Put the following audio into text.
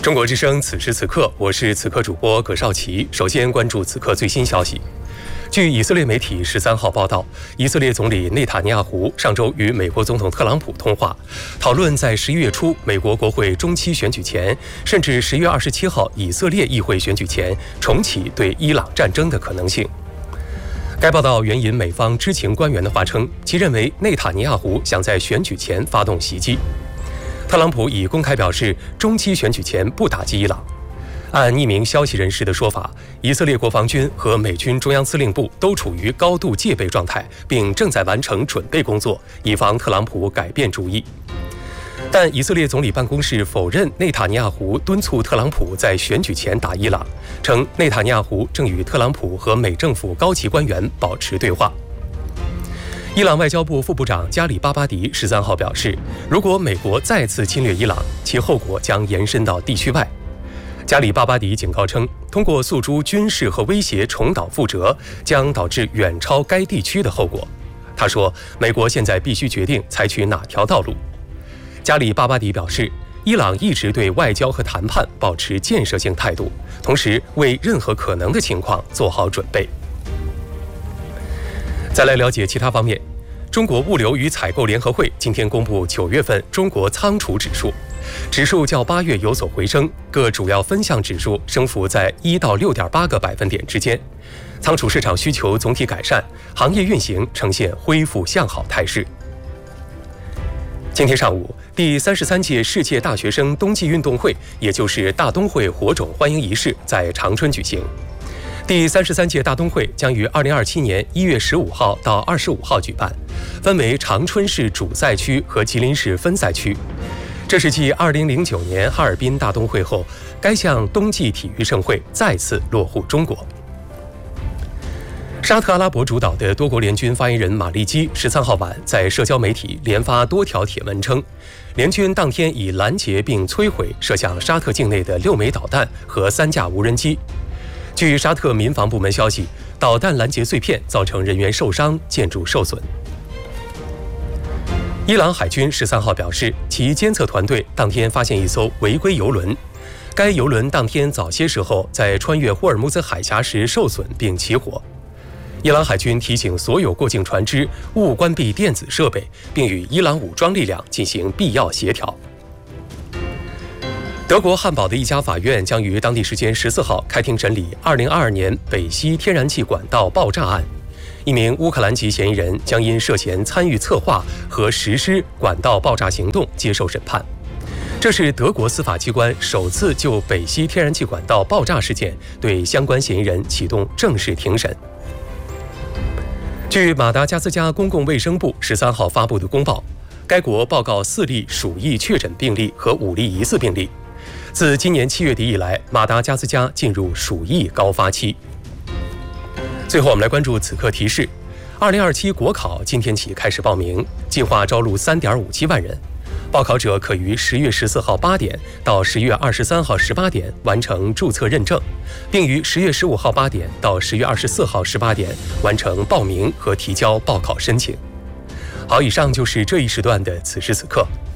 中国之声此时此刻，我是此刻主播葛少奇。首先关注此刻最新消息。据以色列媒体13号报道，以色列总理内塔尼亚胡上周与美国总统特朗普通话，讨论在11月初美国国会中期选举前，甚至10月27号以色列议会选举前重启对伊朗战争的可能性。该报道援引美方知情官员的话称，其认为内塔尼亚胡想在选举前发动袭击。特朗普已公开表示，中期选举前不打击伊朗。按匿名消息人士的说法，以色列国防军和美军中央司令部都处于高度戒备状态，并正在完成准备工作，以防特朗普改变主意。但以色列总理办公室否认内塔尼亚胡敦促特朗普在选举前打伊朗，称内塔尼亚胡正与特朗普和美政府高级官员保持对话。伊朗外交部副部长加里巴巴迪13号表示，如果美国再次侵略伊朗，其后果将延伸到地区外。加里巴巴迪警告称，通过诉诸军事和威胁重蹈覆辙，将导致远超该地区的后果。他说，美国现在必须决定采取哪条道路。加里巴巴迪表示，伊朗一直对外交和谈判保持建设性态度，同时为任何可能的情况做好准备。再来了解其他方面，中国物流与采购联合会今天公布9月份中国仓储指数，指数较8月有所回升，各主要分项指数升幅在1到6.8个百分点之间。仓储市场需求总体改善，行业运行呈现恢复向好态势。今天上午，第33届世界大学生冬季运动会，也就是大冬会火种欢迎仪式在长春举行。第33届大冬会将于2027年1月15号到25号举办，分为长春市主赛区和吉林市分赛区。这是继2009年哈尔滨大冬会后，该项冬季体育盛会再次落户中国。沙特阿拉伯主导的多国联军发言人马利基13号晚在社交媒体连发多条帖文称，联军当天已拦截并摧毁射向沙特境内的6枚导弹和3架无人机。据沙特民防部门消息，导弹拦截碎片造成人员受伤，建筑受损。伊朗海军13号表示，其监测团队当天发现一艘违规邮轮，该邮轮当天早些时候在穿越霍尔木兹海峡时受损并起火。伊朗海军提醒所有过境船只勿关闭电子设备，并与伊朗武装力量进行必要协调。德国汉堡的一家法院将于当地时间14号开庭审理2022年北溪天然气管道爆炸案。一名乌克兰籍嫌疑人将因涉嫌参与策划和实施管道爆炸行动接受审判。这是德国司法机关首次就北溪天然气管道爆炸事件对相关嫌疑人启动正式庭审。据马达加斯加公共卫生部13号发布的公报，该国报告4例鼠疫确诊病例和5例疑似病例。自今年7月底以来，马达加斯加进入鼠疫高发期。最后我们来关注此刻提示：2027国考今天起开始报名，计划招录3.57万人。报考者可于10月14号8点到10月23号18点完成注册认证，并于10月15号8点到10月24号18点完成报名和提交报考申请。好，以上就是这一时段的此时此刻。